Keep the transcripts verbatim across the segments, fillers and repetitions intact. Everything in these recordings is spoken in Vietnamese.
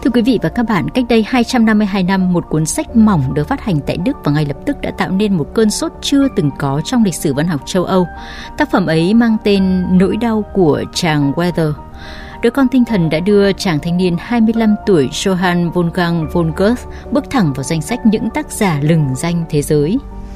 Thưa quý vị và các bạn, cách đây hai trăm năm mươi hai năm, một cuốn sách mỏng được phát hành tại Đức và ngay lập tức đã tạo nên một cơn sốt chưa từng có trong lịch sử văn học châu Âu. Tác phẩm ấy mang tên Nỗi đau của chàng Werther. Đứa con tinh thần đã đưa chàng thanh niên hai mươi lăm tuổi Johann Wolfgang von Goethe bước thẳng vào danh sách những tác giả lừng danh thế giới.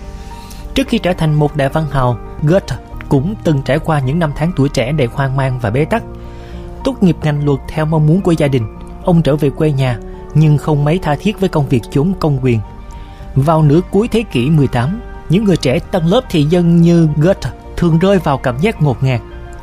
Trước khi trở thành một đại văn hào, Goethe cũng từng trải qua những năm tháng tuổi trẻ đầy hoang mang và bế tắc. Tốt nghiệp ngành luật theo mong muốn của gia đình, ông trở về quê nhà nhưng không mấy tha thiết với công việc chốn công quyền. Vào nửa cuối thế kỷ mười tám, những người trẻ tầng lớp thị dân như Goethe thường rơi vào cảm giác ngột ngạt.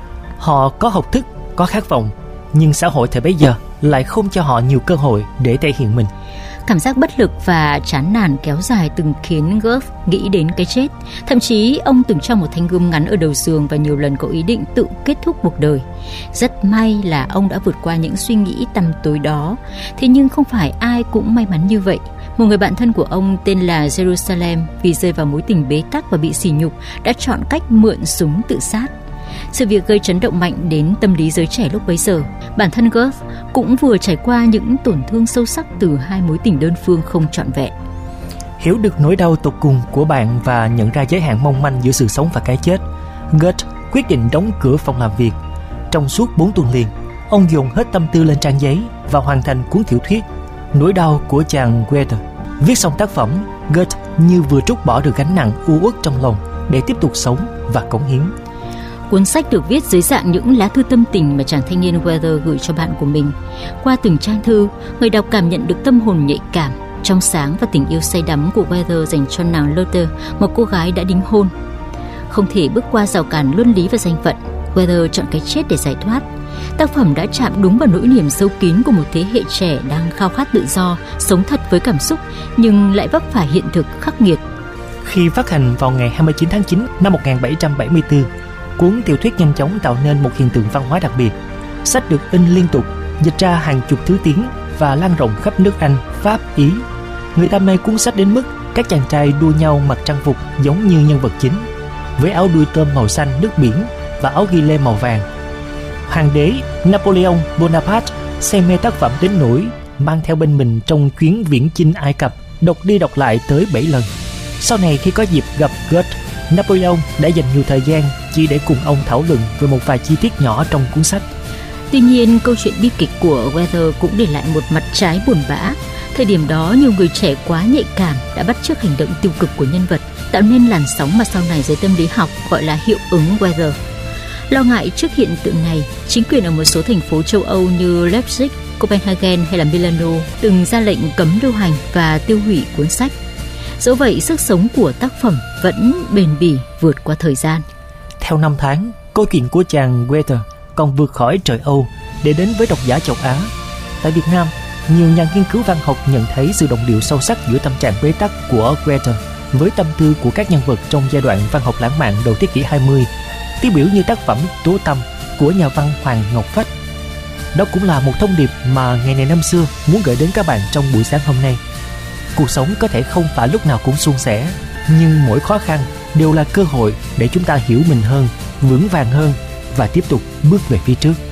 Họ có học thức, có khát vọng, nhưng xã hội thời bấy giờ lại không cho họ nhiều cơ hội để thể hiện mình. Cảm giác bất lực và chán nản kéo dài từng khiến Goethe nghĩ đến cái chết. Thậm chí ông từng cho một thanh gươm ngắn ở đầu giường và nhiều lần có ý định tự kết thúc cuộc đời. Rất may là ông đã vượt qua những suy nghĩ tăm tối đó. Thế nhưng không phải ai cũng may mắn như vậy. Một người bạn thân của ông tên là Jerusalem, vì rơi vào mối tình bế tắc và bị sỉ nhục, đã chọn cách mượn súng tự sát. Sự việc gây chấn động mạnh đến tâm lý giới trẻ lúc bấy giờ. Bản thân Goethe cũng vừa trải qua những tổn thương sâu sắc từ hai mối tình đơn phương không trọn vẹn. Hiểu được nỗi đau tột cùng của bạn và nhận ra giới hạn mong manh giữa sự sống và cái chết, Goethe quyết định đóng cửa phòng làm việc. Trong suốt bốn tuần liền, ông dồn hết tâm tư lên trang giấy và hoàn thành cuốn tiểu thuyết Nỗi đau của chàng Werther. Viết xong tác phẩm, Goethe như vừa trút bỏ được gánh nặng u uất trong lòng để tiếp tục sống và cống hiến. Cuốn sách được viết dưới dạng những lá thư tâm tình mà chàng thanh niên Werther gửi cho bạn của mình. Qua từng trang thư, người đọc cảm nhận được tâm hồn nhạy cảm, trong sáng và tình yêu say đắm của Werther dành cho nàng Lotte, một cô gái đã đính hôn. Không thể bước qua rào cản luân lý và danh phận, Werther chọn cái chết để giải thoát. Tác phẩm đã chạm đúng vào nỗi niềm sâu kín của một thế hệ trẻ đang khao khát tự do, sống thật với cảm xúc nhưng lại vấp phải hiện thực khắc nghiệt. Khi phát hành vào ngày hai mươi chín tháng chín năm một nghìn bảy trăm bảy mươi tư, cuốn tiểu thuyết nhanh chóng tạo nên một hiện tượng văn hóa đặc biệt. Sách được in liên tục, dịch ra hàng chục thứ tiếng và lan rộng khắp nước Anh, Pháp, Ý. Người ta mê cuốn sách đến mức các chàng trai đua nhau mặc trang phục giống như nhân vật chính, với áo đuôi tôm màu xanh nước biển và áo ghi lê màu vàng. Hoàng đế Napoleon Bonaparte say mê tác phẩm đến nỗi mang theo bên mình trong chuyến viễn chinh Ai Cập, đọc đi đọc lại tới bảy lần. Sau này khi có dịp gặp Goethe, Napoleon đã dành nhiều thời gian chỉ để cùng ông thảo luận về một vài chi tiết nhỏ trong cuốn sách. Tuy nhiên, câu chuyện bi kịch của Werther cũng để lại một mặt trái buồn bã. Thời điểm đó, nhiều người trẻ quá nhạy cảm đã bắt chước hành động tiêu cực của nhân vật, tạo nên làn sóng mà sau này giới tâm lý học gọi là hiệu ứng Werther. Lo ngại trước hiện tượng này, chính quyền ở một số thành phố châu Âu như Leipzig, Copenhagen hay là Milano từng ra lệnh cấm lưu hành và tiêu hủy cuốn sách. Dẫu vậy, sức sống của tác phẩm vẫn bền bỉ vượt qua thời gian. Theo năm tháng, câu chuyện của chàng Werther còn vượt khỏi trời Âu để đến với độc giả châu Á. Tại Việt Nam, nhiều nhà nghiên cứu văn học nhận thấy sự đồng điệu sâu sắc giữa tâm trạng bế tắc của Werther với tâm tư của các nhân vật trong giai đoạn văn học lãng mạn đầu thế kỷ hai mươi, tiêu biểu như tác phẩm Tố Tâm của nhà văn Hoàng Ngọc Phách. Đó cũng là một thông điệp mà ngày này năm xưa muốn gửi đến các bạn trong buổi sáng hôm nay. Cuộc sống có thể không phải lúc nào cũng suôn sẻ, nhưng mỗi khó khăn đều là cơ hội để chúng ta hiểu mình hơn, vững vàng hơn và tiếp tục bước về phía trước.